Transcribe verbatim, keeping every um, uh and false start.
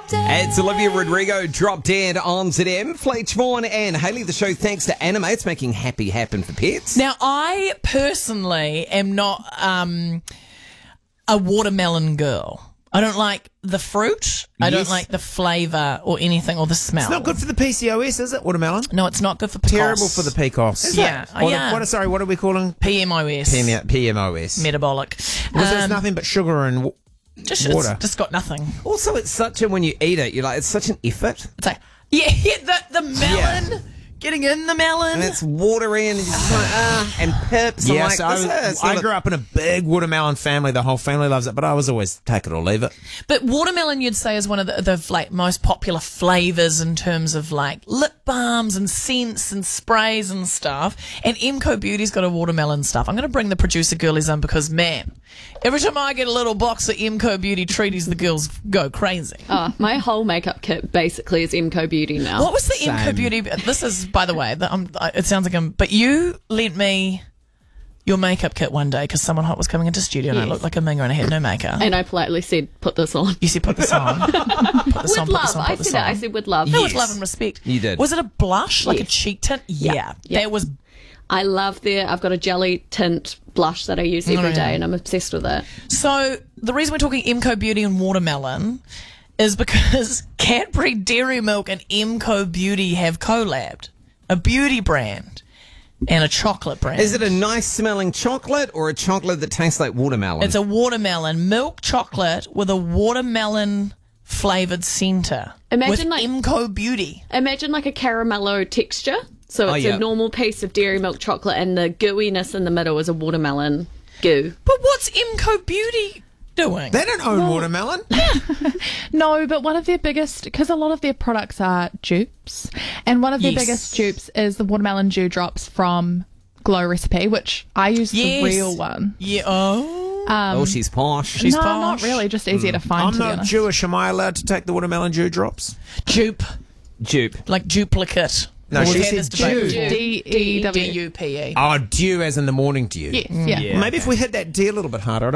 It's Olivia Rodrigo, Drop Dead on Z M. Fleetch Vaughan and Hayley, the show thanks to Animates, making happy happen for pets. Now, I personally am not um, a watermelon girl. I don't like the fruit. I don't Yes. like the flavour or anything or the smell. It's not good for the P C O S, is it, watermelon? No, it's not good for P C O S. Terrible for the P C O S. Is Yeah, it? Or the- yeah. what, sorry, what are we calling? P M O S. P M O S. Metabolic. Because it's Um, nothing but sugar and w- just, water. It's just got nothing. Also, it's such a, when you eat it, you're like, it's such an effort. It's like, yeah, yeah the, the melon, getting in the melon. And it's watery and, you're just like, ah, and pips. Yeah, I'm like, so I, this was- is- I grew up in a big watermelon family. The whole family loves it, but I was always take it or leave it. But watermelon, you'd say, is one of the, the like most popular flavours in terms of like lip balms and scents and sprays and stuff. And Emco Beauty's got a watermelon stuff. I'm going to bring the producer girlies in because, man, every time I get a little box of Emco Beauty treaties, the girls go crazy. Oh, my whole makeup kit basically is Emco Beauty now. What was the Same. Emco Beauty? This is, by the way, the, um, it sounds like I'm. But you lent me your makeup kit one day because someone hot was coming into studio and I Yes. looked like a minger and I had no makeup. And I politely said, put this on. You said, put this on. Put this With on, put this love. on, I put this said on. it. I said with love. No, Yes. with love and respect. You did. Was it a blush, like a Yes. cheek tint? Yeah. Yeah. That was. I love their, I've got a jelly tint blush that I use every Oh, day yeah. and I'm obsessed with it. So the reason we're talking Emco Beauty and watermelon is because Cadbury Dairy Milk and Emco Beauty have collabed. A beauty brand and a chocolate brand. Is it a nice smelling chocolate or a chocolate that tastes like watermelon? It's a watermelon milk chocolate with a watermelon flavoured centre. Imagine with like- Emco Beauty. Imagine like a caramello texture. So Oh, it's yeah. a normal piece of dairy milk chocolate and the gooiness in the middle is a watermelon goo. But what's Emco Beauty doing? They don't own watermelon. No, but one of their biggest, because a lot of their products are dupes, and one of their Yes. biggest dupes is the watermelon dew drops from Glow Recipe, which I use Yes. the real one. Yeah. Oh. Um, oh, she's posh. She's no, posh. not really, just easier to find, I'm to be not honest. Jewish. Am I allowed to take the watermelon dew drops? Dupe. Dupe. Like duplicate. No, We've she had said this debate dew. before. D E W. D U P E. Oh, dew as in the morning dew. Yes, yeah. Yeah. Maybe if we hit that D a little bit harder,